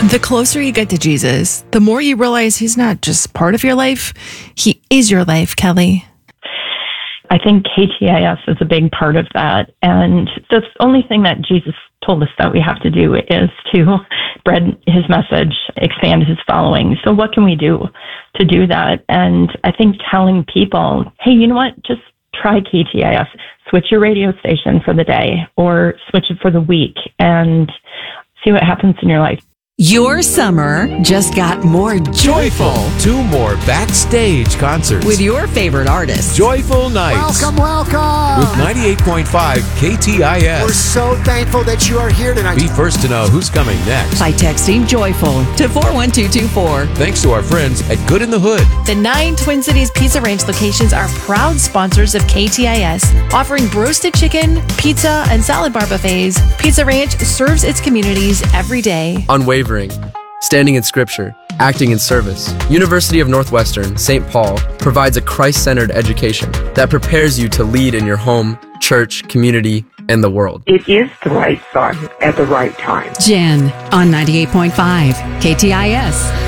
The closer you get to Jesus, the more you realize he's not just part of your life, he is your life, Kelly. I think KTIS is a big part of that. And the only thing that Jesus told us that we have to do is to spread his message, expand his following. So what can we do to do that? And I think telling people, hey, you know what? Just try KTIS. Switch your radio station for the day or switch it for the week and see what happens in your life. Your summer just got more joyful. 2 more backstage concerts With your favorite artists. Joyful Nights Welcome. with 98.5 KTIS. We're so thankful that you are here tonight. Be first to know who's coming next. By texting Joyful to 41224. Thanks to our friends at Good in the Hood. The 9 Twin Cities Pizza Ranch locations are proud sponsors of KTIS, offering roasted chicken, pizza, and salad bar buffets. Pizza Ranch serves its communities every day. Unwavering, standing in Scripture, acting in service. University of Northwestern, St. Paul provides a Christ-centered education that prepares you to lead in your home, church, community, and the world. It is the right song at the right time. Jen on 98.5 KTIS.